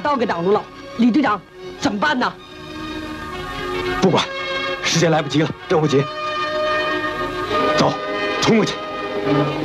道给挡住了。李队长，怎么办呢？ 不管，时间来不及了，等不及。走，冲过去。